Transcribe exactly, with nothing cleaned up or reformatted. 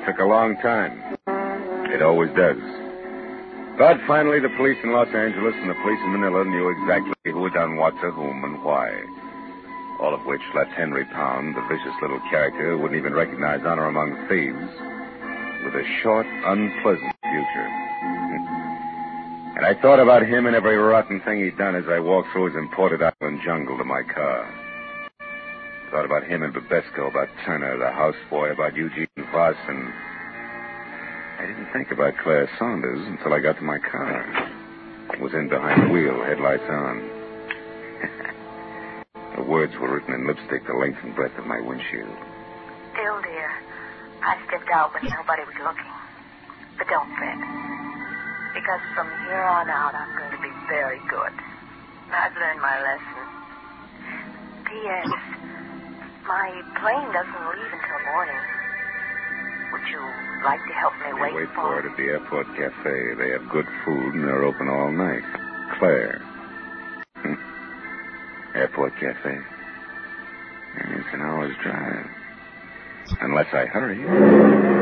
took a long time. It always does. But finally, the police in Los Angeles and the police in Manila knew exactly who had done what to whom and why. All of which left Henry Pound, the vicious little character who wouldn't even recognize honor among thieves, with a short, unpleasant future. And I thought about him and every rotten thing he'd done as I walked through his imported island jungle to my car. Thought about him and Babesco, about Turner, the houseboy, about Eugene Voss, and I didn't think about Claire Saunders until I got to my car. I was in behind the wheel, headlights on. The words were written in lipstick the length and breadth of my windshield. Bill, dear, I stepped out when nobody was looking. But don't fret. Because from here on out, I'm going to be very good. I've learned my lesson. P S. My plane doesn't leave until morning. Would you like to help me wait, wait for for it at the airport cafe. They have good food and they're open all night. Claire. Airport cafe. It's an hour's drive. Unless I hurry.